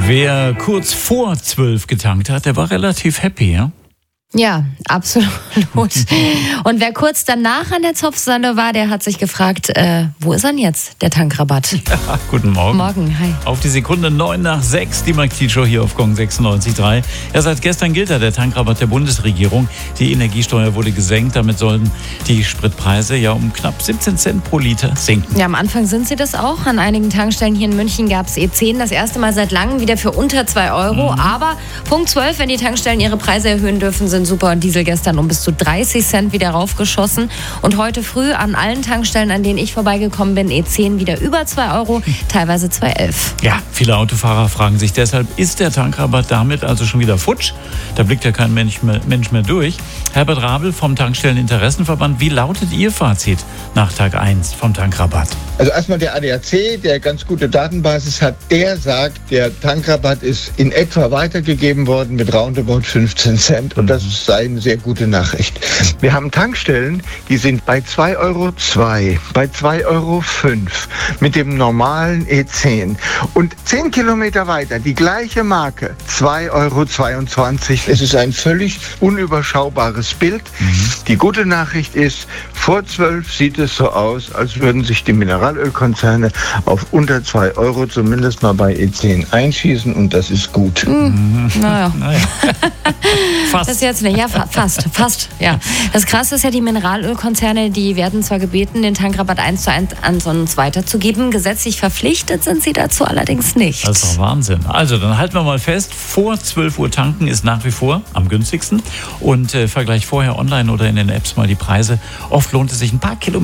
Wer kurz vor 12 getankt hat, der war relativ happy, ja? Ja, absolut. Und wer kurz danach an der Zapfsäule war, der hat sich gefragt, wo ist denn jetzt der Tankrabatt? Ja, guten Morgen. Morgen, hi. Auf die Sekunde 9:06, die Mike-Show hier auf Gong 96.3. Ja, seit gestern gilt der Tankrabatt der Bundesregierung. Die Energiesteuer wurde gesenkt, damit sollen die Spritpreise ja um knapp 17 Cent pro Liter sinken. Ja, am Anfang sind sie das auch. An einigen Tankstellen hier in München gab es E10 das erste Mal seit langem wieder für unter 2 Euro. Aber Punkt 12, wenn die Tankstellen ihre Preise erhöhen dürfen, sind Super und Diesel gestern um bis zu 30 Cent wieder raufgeschossen. Und heute früh an allen Tankstellen, an denen ich vorbeigekommen bin, E10 wieder über 2 Euro, teilweise 2,11. Ja, viele Autofahrer fragen sich deshalb, ist der Tankrabatt damit also schon wieder futsch? Da blickt ja kein Mensch mehr durch. Herbert Rabel vom Tankstelleninteressenverband, wie lautet Ihr Fazit nach Tag 1 vom Tankrabatt? Also erstmal der ADAC, der ganz gute Datenbasis hat, der sagt, der Tankrabatt ist in etwa weitergegeben worden mit roundabout 15 Cent und das sei eine sehr gute Nachricht. Wir haben Tankstellen, die sind bei 2,02 Euro, bei 2,05 Euro mit dem normalen E10 und 10 Kilometer weiter die gleiche Marke, 2,22 Euro. Es ist ein völlig unüberschaubares Bild. Die gute Nachricht ist, vor 12 sieht es so aus, als würden sich die Mineralölkonzerne auf unter 2 Euro zumindest mal bei E10 einschießen und das ist gut. Naja. Fast. Das jetzt nicht, ja, fast, ja. Das Krasse ist ja, die Mineralölkonzerne, die werden zwar gebeten, den Tankrabatt 1:1 an uns weiterzugeben, gesetzlich verpflichtet sind sie dazu allerdings nicht. Das ist doch Wahnsinn. Also, dann halten wir mal fest, vor 12 Uhr tanken ist nach wie vor am günstigsten und vergleich vorher online oder in den Apps mal die Preise. Oft lohnt es sich ein paar Kilometer